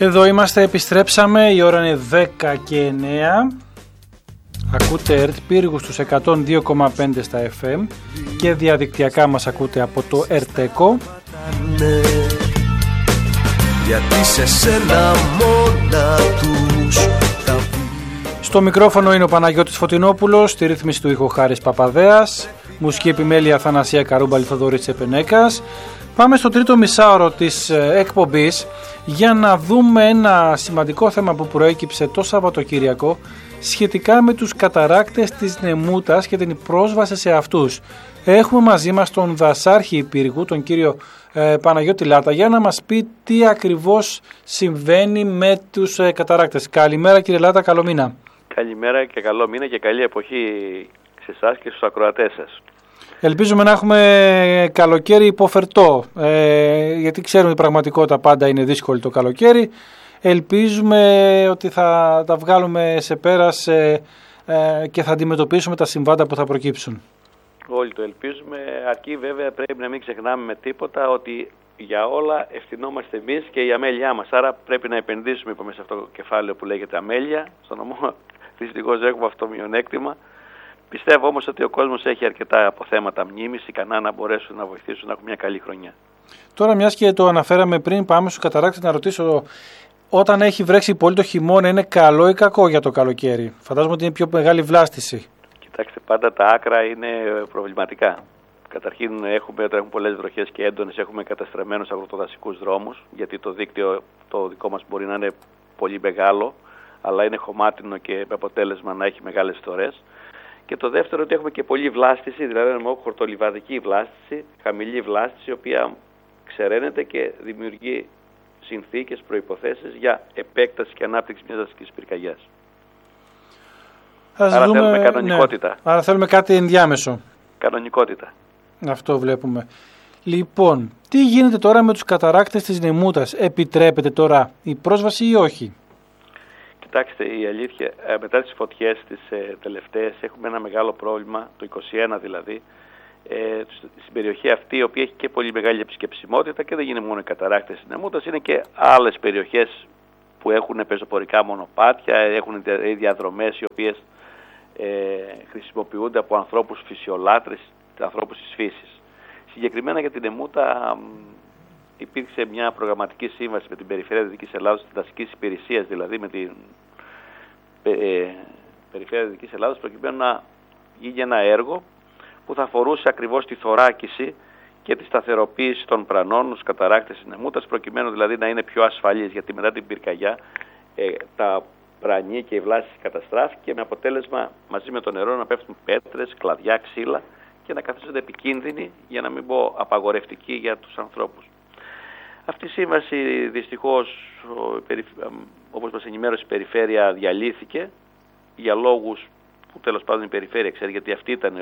Εδώ είμαστε, επιστρέψαμε, η ώρα είναι 10:09. Ακούτε ΕΡΤ Πύργους στους 102,5 στα FM και διαδικτυακά μας ακούτε από το ΕΡΤΕΚΟ. Γιατί σε σένα μόνα τους. Στο μικρόφωνο είναι ο Παναγιώτης Φωτεινόπουλος, στη ρύθμιση του ήχου Χάρης Παπαδέας, μουσική επιμέλεια Θανασία Καρούμπαλη, Θοδωρής Τσεπενέκας. Πάμε στο τρίτο μισάωρο της εκπομπής για να δούμε ένα σημαντικό θέμα που προέκυψε το Σαββατοκύριακο σχετικά με τους καταράκτες της Νεμούτας και την πρόσβαση σε αυτούς. Έχουμε μαζί μας τον δασάρχη Πύργου, τον κύριο Παναγιώτη Λάτα, για να μας πει τι ακριβώς συμβαίνει με τους καταράκτες. Καλημέρα κύριε Λάτα, καλό μήνα. Καλημέρα και καλό μήνα και καλή εποχή σε εσάς και στους ακροατές σας. Ελπίζουμε να έχουμε καλοκαίρι υποφερτό, γιατί ξέρουμε η πραγματικότητα πάντα είναι δύσκολη το καλοκαίρι. Ελπίζουμε ότι θα τα βγάλουμε σε πέρας και θα αντιμετωπίσουμε τα συμβάντα που θα προκύψουν. Όλοι το ελπίζουμε, αρκεί βέβαια πρέπει να μην ξεχνάμε με τίποτα ότι για όλα ευθυνόμαστε εμείς και η αμέλειά μας. Άρα πρέπει να επενδύσουμε σε αυτό το κεφάλαιο που λέγεται αμέλεια. Στο νομό δυστυχώς έχουμε αυτό το μειονέκτημα. Πιστεύω όμως ότι ο κόσμος έχει αρκετά αποθέματα μνήμης, ικανά να μπορέσουν να βοηθήσουν να έχουν μια καλή χρονιά. Τώρα, μιας και το αναφέραμε πριν, πάμε στους καταράκτες να ρωτήσω, όταν έχει βρέξει πολύ το χειμώνα, είναι καλό ή κακό για το καλοκαίρι? Φαντάζομαι ότι είναι πιο μεγάλη βλάστηση. Κοιτάξτε, πάντα τα άκρα είναι προβληματικά. Καταρχήν, όταν έχουν πολλές βροχές και έντονες, έχουμε καταστραμμένους αγροτοδασικούς δρόμους, γιατί το δίκτυο το δικό μας μπορεί να είναι πολύ μεγάλο, αλλά είναι χωμάτινο και με αποτέλεσμα να έχει μεγάλες στορές. Και το δεύτερο, ότι έχουμε και πολλή βλάστηση, δηλαδή χορτολιβαδική βλάστηση, χαμηλή βλάστηση, η οποία ξεραίνεται και δημιουργεί συνθήκες, προϋποθέσεις για επέκταση και ανάπτυξη μιας δασικής πυρκαγιάς. Άρα θέλουμε κανονικότητα. Ναι. Άρα θέλουμε κάτι ενδιάμεσο. Κανονικότητα. Αυτό βλέπουμε. Λοιπόν, τι γίνεται τώρα με τους καταράκτες της Νεμούτας? Επιτρέπεται τώρα η πρόσβαση ή όχι? Κοιτάξτε, η αλήθεια, μετά τις φωτιές τις τελευταίες έχουμε ένα μεγάλο πρόβλημα, το 21 δηλαδή, στην περιοχή αυτή, η οποία έχει και πολύ μεγάλη επισκεψιμότητα και δεν είναι μόνο οι καταράκτες της Νεμούτας, είναι και άλλες περιοχές που έχουν πεζοπορικά μονοπάτια, έχουν διαδρομές οι οποίες χρησιμοποιούνται από ανθρώπους φυσιολάτρες, ανθρώπους της φύσης. Συγκεκριμένα για την Νεμούτα υπήρξε μια προγραμματική σύμβαση με την Περιφέρεια Δυτικής Ελλάδος, της δασικής υπηρεσίας δηλαδή, με την Περιφέρεια Δυτικής Ελλάδος, προκειμένου να γίνει ένα έργο που θα αφορούσε ακριβώς τη θωράκιση και τη σταθεροποίηση των πρανών στους καταράκτες της Νεμούτας, προκειμένου δηλαδή να είναι πιο ασφαλής, γιατί μετά την πυρκαγιά τα πρανή και η βλάστηση καταστράφηκε, με αποτέλεσμα μαζί με το νερό να πέφτουν πέτρες, κλαδιά, ξύλα και να καθίστανται επικίνδυνοι, για να μην πω απαγορευτικοί για τους ανθρώπους. Αυτή η σύμβαση δυστυχώς, όπως μας ενημέρωσε η Περιφέρεια, διαλύθηκε για λόγους που τέλος πάντων η Περιφέρεια ξέρει, γιατί αυτή ήταν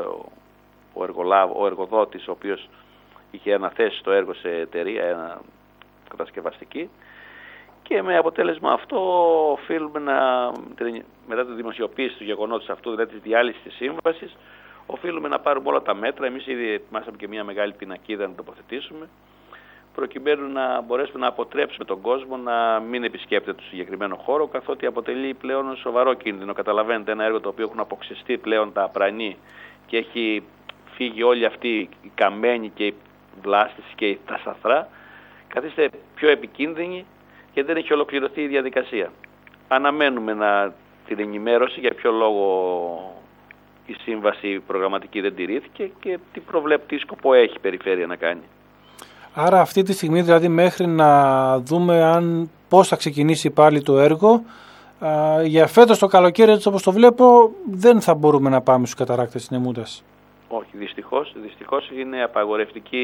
ο εργοδότης ο οποίος είχε αναθέσει το έργο σε εταιρεία κατασκευαστική, και με αποτέλεσμα αυτό οφείλουμε μετά τη δημοσιοποίηση του γεγονότος αυτού, δηλαδή της διάλυσης της σύμβασης, οφείλουμε να πάρουμε όλα τα μέτρα. Εμείς ήδη ετοιμάσαμε και μια μεγάλη πινακίδα να τοποθετήσουμε, προκειμένου να μπορέσουμε να αποτρέψουμε τον κόσμο να μην επισκέπτεται το συγκεκριμένο χώρο, καθότι αποτελεί πλέον σοβαρό κίνδυνο. Καταλαβαίνετε, ένα έργο το οποίο έχουν αποξεστεί πλέον τα πρανή και έχει φύγει όλη αυτή η καμένη και η βλάστηση και τα σαθρά, καθίστε πιο επικίνδυνη και δεν έχει ολοκληρωθεί η διαδικασία. Αναμένουμε την ενημέρωση για ποιο λόγο η σύμβαση προγραμματική δεν τηρήθηκε και τι σκοπό έχει η Περιφέρεια να κάνει. Άρα αυτή τη στιγμή, δηλαδή μέχρι να δούμε πώς θα ξεκινήσει πάλι το έργο, για φέτος το καλοκαίρι, έτσι όπως το βλέπω, δεν θα μπορούμε να πάμε στους καταράκτες της Νεμούτας. Όχι, δυστυχώς είναι απαγορευτική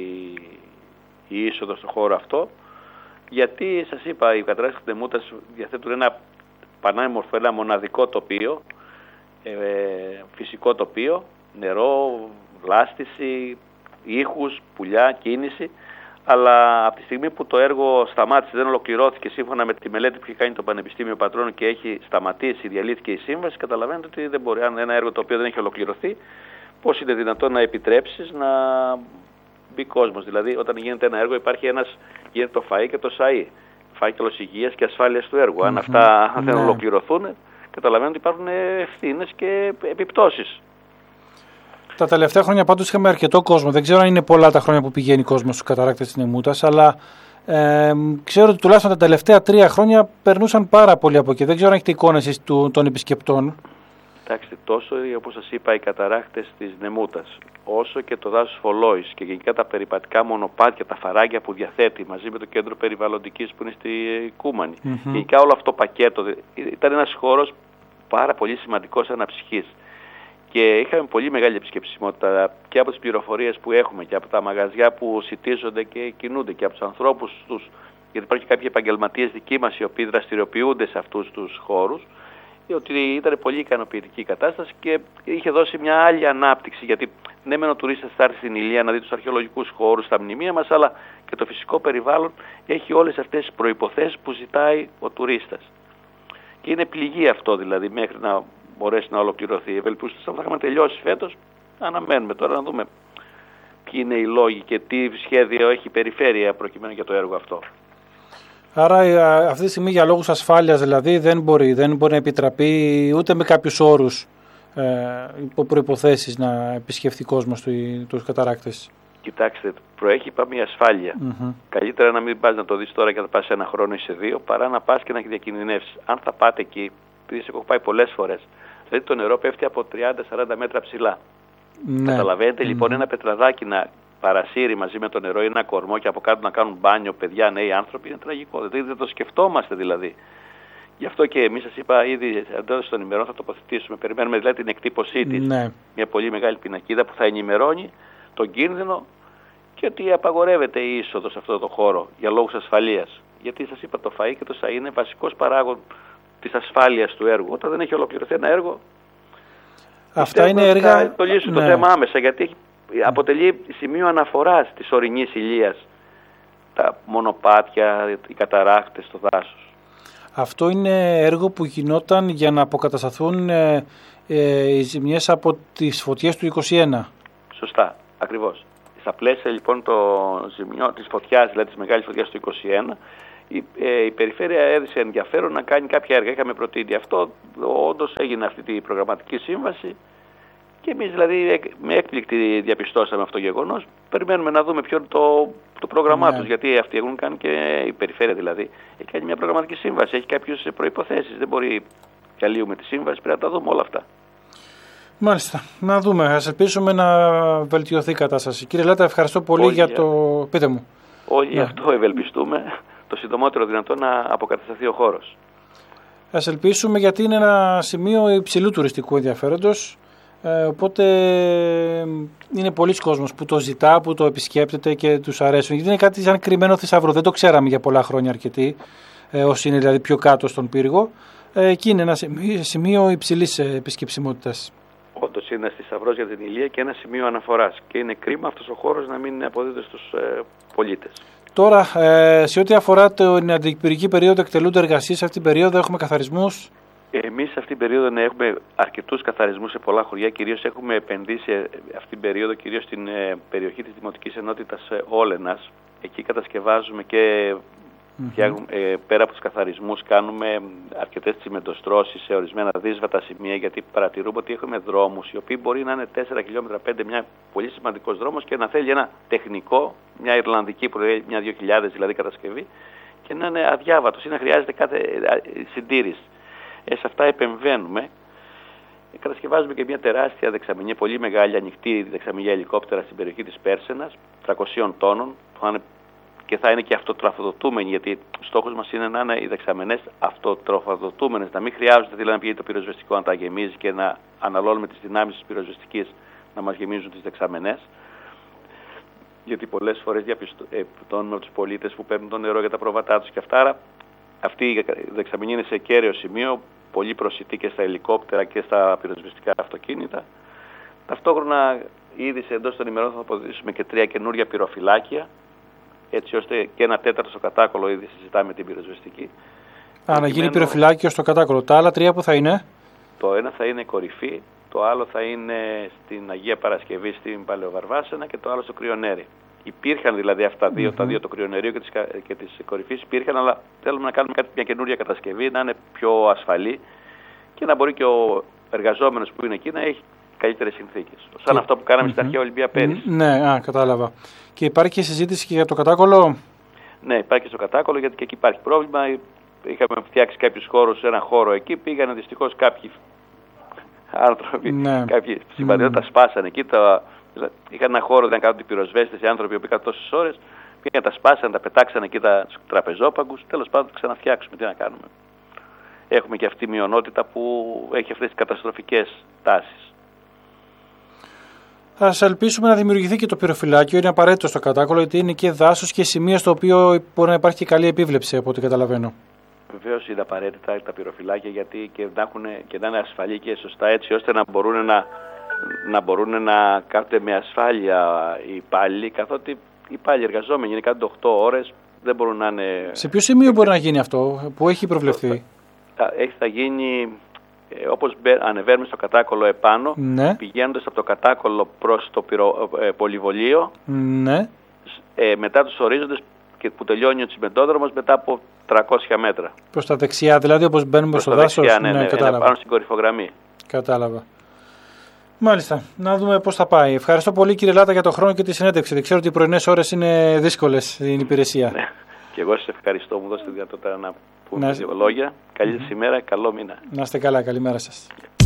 η είσοδος στο χώρο αυτό, γιατί σας είπα, οι καταράκτες της Νεμούτας διαθέτουν ένα πανέμορφο, ένα μοναδικό τοπίο, φυσικό τοπίο, νερό, βλάστηση, ήχους, πουλιά, κίνηση, αλλά από τη στιγμή που το έργο σταμάτησε, δεν ολοκληρώθηκε σύμφωνα με τη μελέτη που είχε κάνει το Πανεπιστήμιο Πατρών και έχει σταματήσει, διαλύθηκε η σύμβαση, καταλαβαίνετε ότι δεν μπορεί, αν ένα έργο το οποίο δεν έχει ολοκληρωθεί, πώς είναι δυνατόν να επιτρέψεις να μπει κόσμος? Δηλαδή, όταν γίνεται ένα έργο, γίνεται το φαΐ και το σαΐ. φάκελος υγείας και ασφάλειας του έργου. Αν αυτά δεν ολοκληρωθούν, καταλαβαίνω ότι υπάρχουν ευθύνες και επιπτώσεις. Τα τελευταία χρόνια πάντως είχαμε αρκετό κόσμο. Δεν ξέρω αν είναι πολλά τα χρόνια που πηγαίνει κόσμος στους καταράκτες της Νεμούτας, αλλά ξέρω ότι τουλάχιστον τα τελευταία 3 χρόνια περνούσαν πάρα πολλοί από εκεί. Δεν ξέρω αν έχετε εικόνες εσείς των επισκεπτών. Κοιτάξτε, τόσο όπως σας είπα οι καταράκτες της Νεμούτας, όσο και το δάσος Φωλόης και γενικά τα περιπατικά μονοπάτια, τα φαράγγια που διαθέτει μαζί με το κέντρο περιβαλλοντικής που είναι στη Κούμανη. Γενικά όλο αυτό το πακέτο ήταν ένας χώρος πάρα πολύ σημαντικός αναψυχής. Και είχαμε πολύ μεγάλη επισκεψιμότητα και από τις πληροφορίες που έχουμε και από τα μαγαζιά που σιτίζονται και κινούνται και από τους ανθρώπους τους, γιατί υπάρχουν κάποιοι επαγγελματίες δικοί μας οι οποίοι δραστηριοποιούνται σε αυτούς τους χώρους, ότι ήταν πολύ ικανοποιητική η κατάσταση και είχε δώσει μια άλλη ανάπτυξη, γιατί ναι μεν ο τουρίστας θα έρθει στην Ηλία να δει τους αρχαιολογικούς χώρους, τα μνημεία μας, αλλά και το φυσικό περιβάλλον έχει όλες αυτές τις προϋποθέσεις που ζητάει ο τουρίστας. Και είναι πληγή αυτό δηλαδή μέχρι να μπορέσει να ολοκληρωθεί. Ευελπιστούμε ότι θα είχαμε τελειώσει φέτος. Αναμένουμε τώρα να δούμε ποιοι είναι οι λόγοι και τι σχέδιο έχει η περιφέρεια προκειμένου για το έργο αυτό. Άρα αυτή τη στιγμή για λόγους ασφάλειας δηλαδή δεν μπορεί να επιτραπεί ούτε με κάποιους όρους υπό προϋποθέσεις να επισκεφθεί κόσμος τους καταράκτες. Κοιτάξτε, προέχει πάμε η ασφάλεια. Καλύτερα να μην πας να το δεις τώρα και θα πας 1 χρόνο ή σε 2, παρά να πας και να διακινδυνεύσεις. Αν θα πάτε εκεί, επειδή έχω πάει πολλές φορές, δηλαδή το νερό πέφτει από 30-40 μέτρα ψηλά. Ναι. Καταλαβαίνετε λοιπόν ένα πετραδάκι να παρασύρει μαζί με το νερό ή ένα κορμό και από κάτω να κάνουν μπάνιο παιδιά, νέοι άνθρωποι, είναι τραγικό. Δεν το σκεφτόμαστε δηλαδή. Γι' αυτό και εμείς σας είπα ήδη εντός των ημερών θα τοποθετήσουμε. Περιμένουμε δηλαδή την εκτύπωσή της. Ναι. Μια πολύ μεγάλη πινακίδα που θα ενημερώνει τον κίνδυνο και ότι απαγορεύεται η είσοδος σε αυτό το χώρο για λόγους ασφαλείας. Γιατί σας είπα το φαΐ και το σαΐ είναι βασικός παράγον της ασφάλειας του έργου. Όταν δεν έχει ολοκληρωθεί ένα έργο, αυτά είναι έργα. Θα το λύσουν το θέμα άμεσα, γιατί αποτελεί σημείο αναφοράς της ορεινής Ηλίας. Τα μονοπάτια, οι καταράκτες, το δάσος. Αυτό είναι έργο που γινόταν για να αποκατασταθούν οι ζημιές από τις φωτιές του 21. Σωστά, ακριβώς. Στα πλαίσια λοιπόν της φωτιάς, δηλαδή της μεγάλης φωτιάς του 21, η περιφέρεια έδειξε ενδιαφέρον να κάνει κάποια έργα. Είχαμε προτείνει αυτό, όντως έγινε αυτή η προγραμματική σύμβαση και εμείς δηλαδή με έκπληκτη διαπιστώσαμε αυτό το γεγονός. Περιμένουμε να δούμε ποιο είναι το πρόγραμμά τους, γιατί αυτοί έχουν κάνει και η περιφέρεια δηλαδή. Έχει κάνει μια προγραμματική σύμβαση, έχει κάποιες προϋποθέσεις. Δεν μπορεί και αλλίουμε τη σύμβαση, πρέπει να τα δούμε όλα αυτά. Μάλιστα. Να δούμε. Ας ελπίσουμε να βελτιωθεί η κατάσταση. Κύριε Λάτα, ευχαριστώ πολύ για το... Πείτε μου. Όλοι αυτό ευελπιστούμε, το συντομότερο δυνατό να αποκατασταθεί ο χώρος. Ας ελπίσουμε, γιατί είναι ένα σημείο υψηλού τουριστικού ενδιαφέροντος. Οπότε είναι πολλοί κόσμος που το ζητά, που το επισκέπτεται και τους αρέσουν. Γιατί είναι κάτι σαν κρυμμένο θησαυρό. Δεν το ξέραμε για πολλά χρόνια αρκετοί, όσοι είναι δηλαδή πιο κάτω στον πύργο. Εκεί είναι ένα σημείο υψηλής επισκεψιμότητας. Όντως είναι ένας θησαυρός για την Ηλία και ένα σημείο αναφοράς. Και είναι κρίμα αυτός ο χώρος να μην αποδίδεται στους πολίτες. Τώρα, σε ό,τι αφορά την αντιπυρική περίοδο, εκτελούνται εργασίες σε αυτήν την περίοδο, έχουμε καθαρισμούς. Εμείς σε αυτήν την περίοδο έχουμε αρκετούς καθαρισμούς σε πολλά χωριά. Κυρίως έχουμε επενδύσει αυτήν την περίοδο κυρίως στην περιοχή της Δημοτικής Ενότητας Όλενας. Εκεί κατασκευάζουμε και πέρα από τους καθαρισμούς κάνουμε αρκετές τσιμεντοστρώσεις σε ορισμένα δύσβατα σημεία, γιατί παρατηρούμε ότι έχουμε δρόμους οι οποίοι μπορεί να είναι 4 χιλιόμετρα, 5, μια πολύ σημαντικός δρόμος και να θέλει ένα τεχνικό, μια Ιρλανδική που λέει μια 2000 δηλαδή κατασκευή και να είναι αδιάβατος ή να χρειάζεται κάθε συντήρηση. Σε αυτά επεμβαίνουμε. Κατασκευάζουμε και μια τεράστια δεξαμενή, πολύ μεγάλη ανοιχτή δεξαμενή ελικόπτερα στην περιοχή της Πέρσενας, 300 τόνων, και θα είναι και αυτοτροφοδοτούμενοι, γιατί στόχος μας είναι να είναι οι δεξαμενές αυτοτροφοδοτούμενες, να μην χρειάζεται δηλαδή να πηγαίνει το πυροσβεστικό να τα γεμίζει και να αναλώνουμε τις δυνάμεις της πυροσβεστικής να μας γεμίζουν τις δεξαμενές. Γιατί πολλές φορές διαπιστώνουμε τους πολίτες που παίρνουν το νερό για τα πρόβατά τους και αυτά. Αυτή η δεξαμενή είναι σε κέριο σημείο, πολύ προσιτή και στα ελικόπτερα και στα πυροσβεστικά αυτοκίνητα. Ταυτόχρονα ήδη εντός των ημερών θα αποδείξουμε και 3 καινούργια πυροφυλάκια, έτσι ώστε και ένα 4ο στο κατάκολο ήδη συζητάμε την πυροσβεστική. Να γίνει πυροφυλάκιο στο κατάκολο. Τα άλλα 3 που θα είναι? Το ένα θα είναι κορυφή, το άλλο θα είναι στην Αγία Παρασκευή στην Παλαιοβαρβάσσενα και το άλλο στο Κρυονέρι. Υπήρχαν δηλαδή αυτά τα δύο, το κρυονερίο και της κορυφής υπήρχαν, αλλά θέλουμε να κάνουμε μια καινούργια κατασκευή, να είναι πιο ασφαλή και να μπορεί και ο εργαζόμενος που είναι εκεί να έχει καλύτερες συνθήκες. Σαν αυτό που κάναμε στην αρχαία Ολυμπία πέρυσι. Ναι, κατάλαβα. Και υπάρχει και συζήτηση και για το Κατάκολο. Ναι, υπάρχει και στο Κατάκολο, γιατί και εκεί υπάρχει πρόβλημα. Είχαμε φτιάξει κάποιους χώρους, ένα χώρο εκεί, πήγανε δυστυχώς κάποιοι άνθρωποι, κάποιοι συμπατριώτες, τα σπάσανε εκεί. Είχαν ένα χώρο, δεν κάνουν πυροσβέστες οι άνθρωποι που πήγαν τόσες ώρες, πήγαν, τα σπάσανε, τα πετάξανε εκεί τα τραπεζόπαγκους. Τέλος πάντων, θα ξαναφτιάξουμε. Τι να κάνουμε. Έχουμε και αυτή η μειονότητα που έχει αυτές τις καταστροφικές τάσεις. Ας ελπίσουμε να δημιουργηθεί και το πυροφυλάκιο. Είναι απαραίτητο στο Κατάκολο, γιατί είναι και δάσος και σημεία στο οποίο μπορεί να υπάρχει και καλή επίβλεψη, από ό,τι καταλαβαίνω. Βεβαίως είναι απαραίτητα τα πυροφυλάκια, γιατί και να είναι ασφαλή και σωστά, έτσι ώστε να μπορούν να κάθονται με ασφάλεια οι υπάλληλοι, καθότι οι υπάλληλοι εργαζόμενοι είναι κάτω 8 ώρες, δεν μπορούν να είναι... Σε ποιο σημείο μπορεί να γίνει αυτό, που έχει προβλεφθεί? Θα γίνει, όπως ανεβαίνουμε στο Κατάκολο επάνω, πηγαίνοντας από το Κατάκολο προς το πολυβολείο, μετά τους ορίζοντες που τελειώνει ο τσιμεντόδρομος μετά από 300 μέτρα. Προς τα δεξιά, δηλαδή όπως μπαίνουμε στο δάσος. Ναι, πάνω στην κορυφογραμμή. Κατάλαβα. Μάλιστα. Να δούμε πώς θα πάει. Ευχαριστώ πολύ, κύριε Λάτα, για τον χρόνο και τη συνέντευξη. Δεν ξέρω ότι οι πρωινές ώρες είναι δύσκολες στην υπηρεσία. Ναι. Και εγώ σας ευχαριστώ, μου δώσετε τη δυνατότητα να πούμε δύο λόγια. Καλή σας ημέρα, καλό μήνα. Να είστε καλά, καλημέρα σας.